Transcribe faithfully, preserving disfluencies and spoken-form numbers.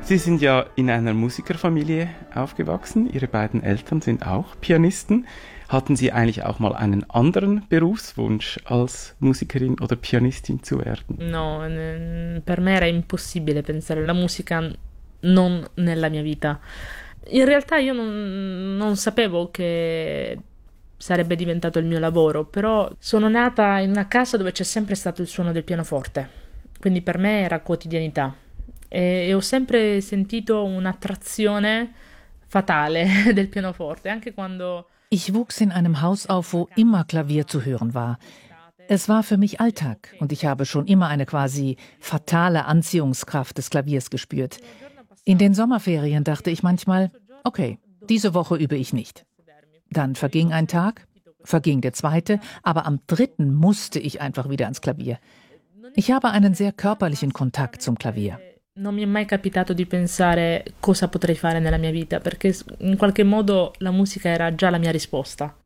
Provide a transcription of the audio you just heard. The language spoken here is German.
Sie sind ja in einer Musikerfamilie aufgewachsen. Ihre beiden Eltern sind auch Pianisten. Hatten Sie eigentlich auch mal einen anderen Berufswunsch, als Musikerin oder Pianistin zu werden? No, per me era impossibile pensare alla musica non nella mia vita. In realtà io non, non sapevo che sarebbe diventato il mio lavoro, però sono nata in una casa dove c'è sempre stato il suono del pianoforte, quindi per me era quotidianità e, e ho sempre sentito un'attrazione fatale del pianoforte, anche quando... Ich wuchs in einem Haus auf, wo immer Klavier zu hören war. Es war für mich Alltag und ich habe schon immer eine quasi fatale Anziehungskraft des Klaviers gespürt. In den Sommerferien dachte ich manchmal, okay, diese Woche übe ich nicht. Dann verging ein Tag, verging der zweite, aber am dritten musste ich einfach wieder ans Klavier. Ich habe einen sehr körperlichen Kontakt zum Klavier. Non mi è mai capitato di pensare cosa potrei fare nella mia vita, perché in qualche modo la musica era già la mia risposta.